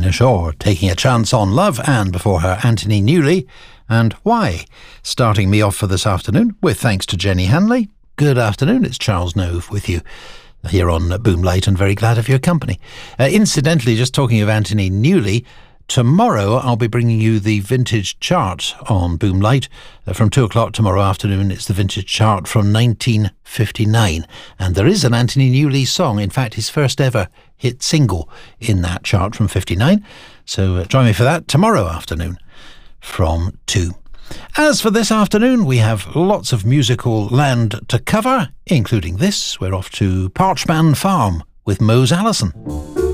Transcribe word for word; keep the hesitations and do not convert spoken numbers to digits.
Dinah Shore, Taking a Chance on Love, and before her, Anthony Newley, and Why. Starting me off for this afternoon, with thanks to Jenny Hanley. Good afternoon, it's Charles Nove with you here on Boomlight, and very glad of your company. Uh, incidentally, just talking of Anthony Newley, tomorrow I'll be bringing you the vintage chart on Boomlight. Uh, from two o'clock tomorrow afternoon, it's the vintage chart from nineteen fifty-nine. And there is an Anthony Newley song, in fact his first ever hit single, in that chart from fifty-nine. So uh, join me for that tomorrow afternoon from two. As for this afternoon, we have lots of musical land to cover, including this. We're off to Parchman Farm with Mose Allison.